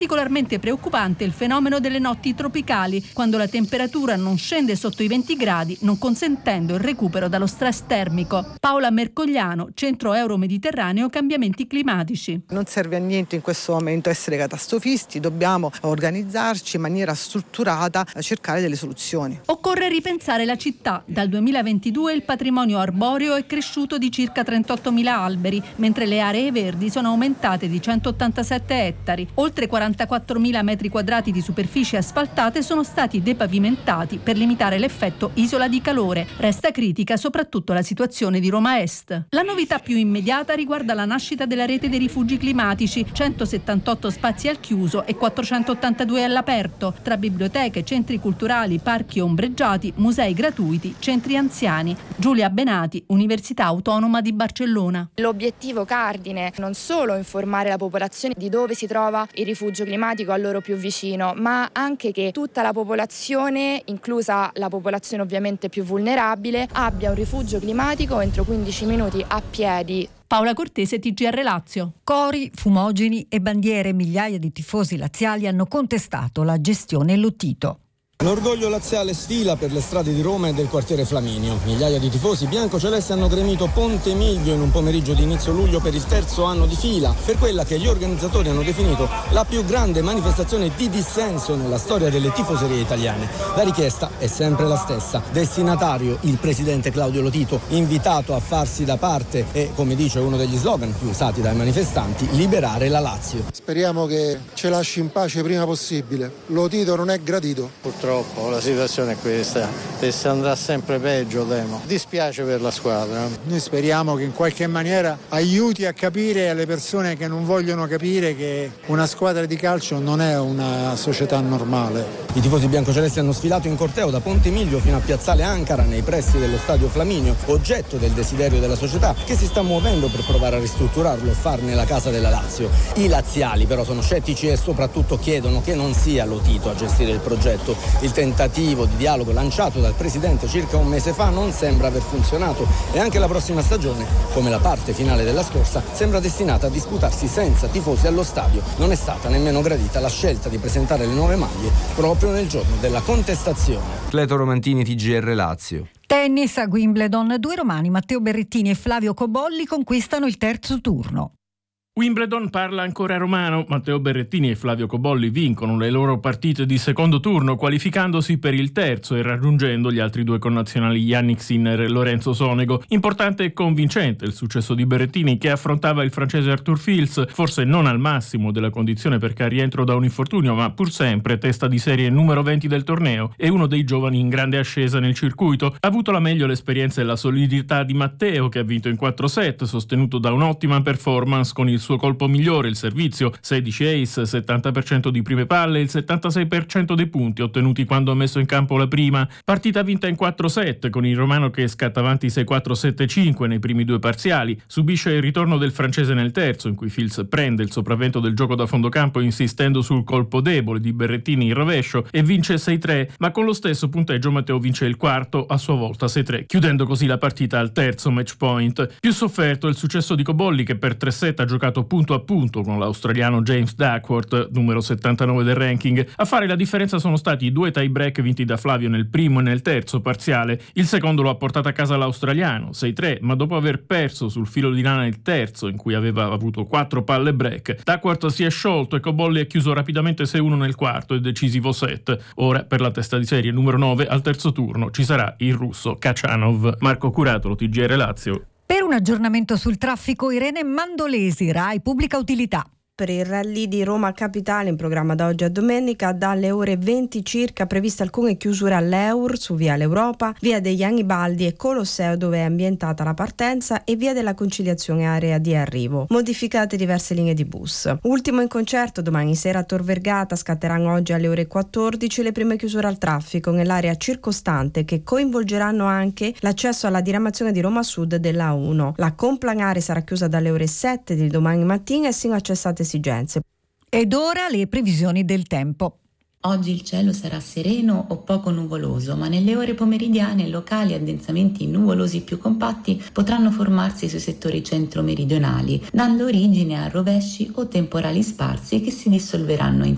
Particolarmente preoccupante il fenomeno delle notti tropicali, quando la temperatura non scende sotto i 20 gradi, non consentendo il recupero dallo stress termico. Paola Mercogliano, Centro Euro-Mediterraneo Cambiamenti Climatici. Non serve a niente in questo momento essere catastrofisti, dobbiamo organizzarci in maniera strutturata a cercare delle soluzioni. Occorre ripensare la città. Dal 2022 il patrimonio arboreo è cresciuto di circa 38.000 alberi, mentre le aree verdi sono aumentate di 187 ettari. Oltre 44.000 metri quadrati di superfici asfaltate sono stati depavimentati per limitare l'effetto isola di calore. Resta critica soprattutto la situazione di Roma Est. La novità più immediata riguarda la nascita della rete dei rifugi climatici, 178 spazi al chiuso e 482 all'aperto, tra biblioteche, centri culturali, parchi ombreggiati, musei gratuiti, centri anziani. Giulia Benati, Università Autonoma di Barcellona. L'obiettivo cardine non solo informare la popolazione di dove si trova il rifugio climatico a loro più vicino, ma anche che tutta la popolazione, inclusa la popolazione ovviamente più vulnerabile, abbia un rifugio climatico entro 15 minuti a piedi. Paola Cortese, TGR Lazio. Cori, fumogeni e bandiere, migliaia di tifosi laziali hanno contestato la gestione Lotito. L'orgoglio laziale sfila per le strade di Roma e del quartiere Flaminio. Migliaia di tifosi biancocelesti hanno gremito Ponte Milvio in un pomeriggio di inizio luglio per il terzo anno di fila, per quella che gli organizzatori hanno definito la più grande manifestazione di dissenso nella storia delle tifoserie italiane. La richiesta è sempre la stessa. Destinatario il presidente Claudio Lotito, invitato a farsi da parte e, come dice uno degli slogan più usati dai manifestanti, liberare la Lazio. Speriamo che ce lasci in pace prima possibile. Lotito non è gradito. Purtroppo la situazione è questa e se andrà sempre peggio, temo. Dispiace per la squadra. Noi speriamo che in qualche maniera aiuti a capire alle persone che non vogliono capire che una squadra di calcio non è una società normale. I tifosi biancocelesti hanno sfilato in corteo da Ponte Milvio fino a Piazzale Ankara nei pressi dello stadio Flaminio, oggetto del desiderio della società che si sta muovendo per provare a ristrutturarlo e farne la casa della Lazio. I laziali però sono scettici e soprattutto chiedono che non sia Lotito a gestire il progetto. Il tentativo di dialogo lanciato dal presidente circa un mese fa non sembra aver funzionato e anche la prossima stagione, come la parte finale della scorsa, sembra destinata a disputarsi senza tifosi allo stadio. Non è stata nemmeno gradita la scelta di presentare le nuove maglie proprio nel giorno della contestazione. Cleto Romantini, TGR Lazio. Tennis a Wimbledon, due romani, Matteo Berrettini e Flavio Cobolli, conquistano il terzo turno. Wimbledon parla ancora romano. Matteo Berrettini e Flavio Cobolli vincono le loro partite di secondo turno, qualificandosi per il terzo e raggiungendo gli altri due connazionali Yannick Sinner e Lorenzo Sonego. Importante e convincente il successo di Berrettini, che affrontava il francese Arthur Fils, forse non al massimo della condizione perché rientro da un infortunio, ma pur sempre testa di serie numero 20 del torneo e uno dei giovani in grande ascesa nel circuito. Ha avuto la meglio l'esperienza e la solidità di Matteo, che ha vinto in 4 set, sostenuto da un'ottima performance con il suo colpo migliore, il servizio, 16 ace, 70% di prime palle e il 76% dei punti ottenuti quando ha messo in campo la prima. Partita vinta in 4 set, con il romano che scatta avanti 6-4, 7-5 nei primi due parziali. Subisce il ritorno del francese nel terzo, in cui Fils prende il sopravvento del gioco da fondo campo insistendo sul colpo debole di Berrettini in rovescio e vince 6-3, ma con lo stesso punteggio Matteo vince il quarto, a sua volta 6-3, chiudendo così la partita al terzo match point. Più sofferto il successo di Cobolli, che per 3 set ha giocato punto a punto con l'australiano James Duckworth, numero 79 del ranking. A fare la differenza sono stati i 2 tie break vinti da Flavio nel primo e nel terzo parziale. Il secondo lo ha portato a casa l'australiano, 6-3, ma dopo aver perso sul filo di lana il terzo, in cui aveva avuto 4 palle break, Duckworth si è sciolto e Cobolli ha chiuso rapidamente 6-1 nel quarto e decisivo set. Ora, per la testa di serie numero 9, al terzo turno ci sarà il russo Kachanov. Marco Curatolo, TGR Lazio. Per un aggiornamento sul traffico, Irene Mandolesi, Rai Pubblica Utilità. Per il rally di Roma Capitale, in programma da oggi a domenica, dalle ore 20 circa previste alcune chiusure all'Eur su via l'Europa, via degli Anibaldi e Colosseo, dove è ambientata la partenza, e via della Conciliazione, area di arrivo. Modificate diverse linee di bus. Ultimo in concerto domani sera a Tor Vergata. Scatteranno oggi alle ore 14 le prime chiusure al traffico nell'area circostante, che coinvolgeranno anche l'accesso alla diramazione di Roma Sud della A1. La Complanare sarà chiusa dalle ore 7 di domani mattina e sino a cessate esigenze. Ed ora le previsioni del tempo. Oggi il cielo sarà sereno o poco nuvoloso, ma nelle ore pomeridiane locali addensamenti nuvolosi più compatti potranno formarsi sui settori centro-meridionali, dando origine a rovesci o temporali sparsi che si dissolveranno in